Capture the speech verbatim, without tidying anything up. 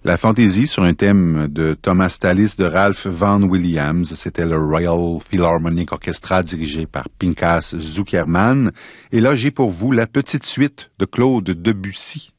La fantaisie sur un thème de Thomas Tallis de Ralph Vaughan Williams, c'était le Royal Philharmonic Orchestra dirigé par Pinchas Zukerman. Et là, j'ai pour vous la petite suite de Claude Debussy.